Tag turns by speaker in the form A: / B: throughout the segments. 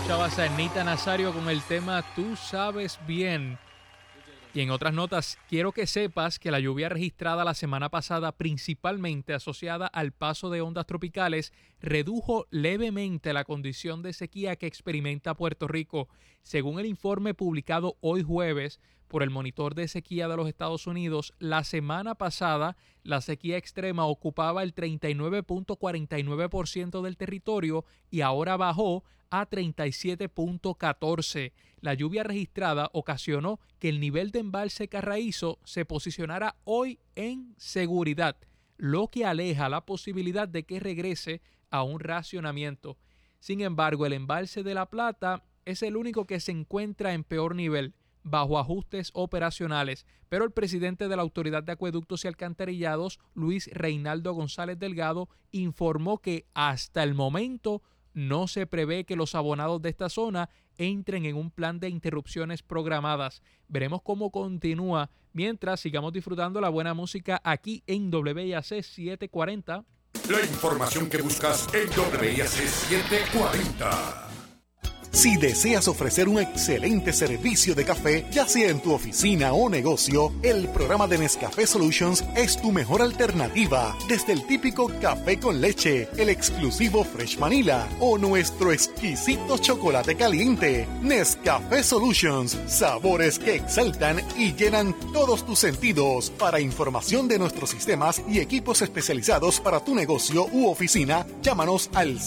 A: Escuchabas a Ernita Nazario con el tema Tú Sabes Bien. Y en otras notas, quiero que sepas que la lluvia registrada la semana pasada, principalmente asociada al paso de ondas tropicales, redujo levemente la condición de sequía que experimenta Puerto Rico. Según el informe publicado hoy jueves por el Monitor de Sequía de los Estados Unidos, la semana pasada la sequía extrema ocupaba el 39.49% del territorio y ahora bajó a 37.14%. La lluvia registrada ocasionó que el nivel de embalse Carraízo se posicionara hoy en seguridad, lo que aleja la posibilidad de que regrese a un racionamiento. Sin embargo, el embalse de La Plata es el único que se encuentra en peor nivel, bajo ajustes operacionales, pero el presidente de la Autoridad de Acueductos y Alcantarillados, Luis Reinaldo González Delgado, informó que hasta el momento no se prevé que los abonados de esta zona entren en un plan de interrupciones programadas. Veremos cómo continúa mientras sigamos disfrutando la buena música aquí en WIAC 740.
B: La información que buscas en WIAC 740.
C: Si deseas ofrecer un excelente servicio de café, ya sea en tu oficina o negocio, el programa de Nescafé Solutions es tu mejor alternativa. Desde el típico café con leche, el exclusivo Fresh Vanilla o nuestro exquisito chocolate caliente. Nescafé Solutions, sabores que exaltan y llenan todos tus sentidos. Para información de nuestros sistemas y equipos especializados para tu negocio u oficina, llámanos al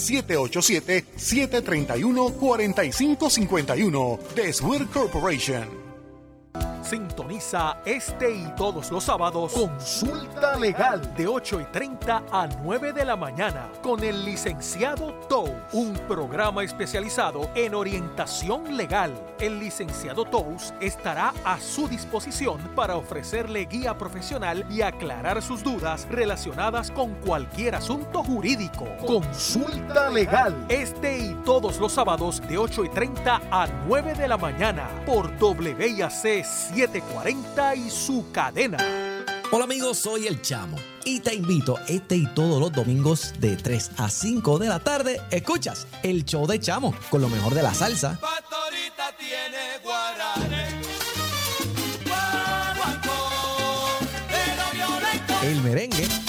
C: 787-731-4551 de Swear Corporation.
D: Sintoniza este y todos los sábados Consulta Legal de 8:30 a 9 de la mañana con el licenciado Tous, un programa especializado en orientación legal. El licenciado Tous estará a su disposición para ofrecerle guía profesional y aclarar sus dudas relacionadas con cualquier asunto jurídico. Consulta Legal este y todos los sábados de 8:30 a 9 de la mañana por WIAC 740 y su cadena.
E: Hola amigos, soy El Chamo y te invito este y todos los domingos de 3 a 5 de la tarde. Escuchas el show de Chamo con lo mejor de la salsa,
F: Pastorita tiene guaranes, guaguancó, pero violento,
E: el merengue